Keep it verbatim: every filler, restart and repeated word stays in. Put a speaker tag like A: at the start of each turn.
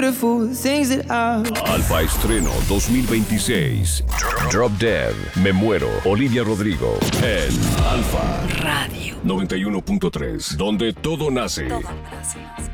A: beautiful things that I...
B: Alfa Estreno dos mil veintiséis. Drop Dead. Me muero. Olivia Rodrigo. En Alfa
C: Radio
B: noventa y uno punto tres. Donde todo nace.
C: Todo nace.